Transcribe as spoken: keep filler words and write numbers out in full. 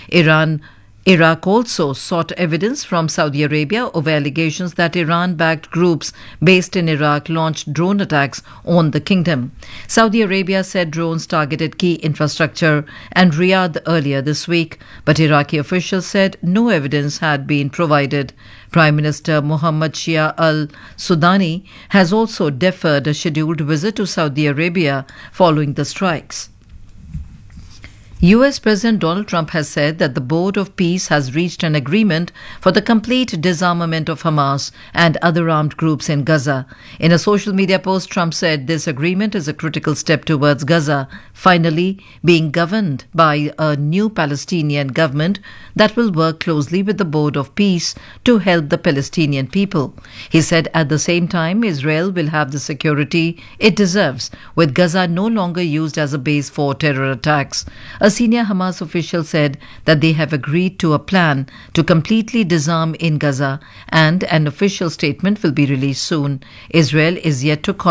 Iran Iraq also sought evidence from Saudi Arabia over allegations that Iran-backed groups based in Iraq launched drone attacks on the kingdom. Saudi Arabia said drones targeted key infrastructure and Riyadh earlier this week, but Iraqi officials said no evidence had been provided. Prime Minister Mohammad Shia al-Sudani has also deferred a scheduled visit to Saudi Arabia following the strikes. U S President Donald Trump has said that the Board of Peace has reached an agreement for the complete disarmament of Hamas and other armed groups in Gaza. In a social media post, Trump said this agreement is a critical step towards Gaza finally being governed by a new Palestinian government that will work closely with the Board of Peace to help the Palestinian people. He said at the same time, Israel will have the security it deserves, with Gaza no longer used as a base for terror attacks. A senior Hamas official said that they have agreed to a plan to completely disarm in Gaza, and an official statement will be released soon. Israel is yet to